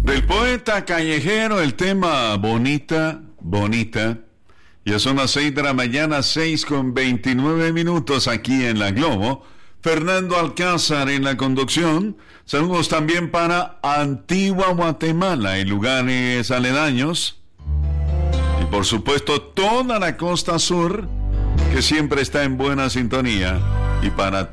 Del poeta callejero, el tema Bonita, Bonita. Ya son las 6 de la mañana, 6:29 aquí en La Globo. Fernando Alcázar en la conducción. Saludos también para Antigua Guatemala y lugares aledaños. Y por supuesto toda la costa sur, que siempre está en buena sintonía. Y para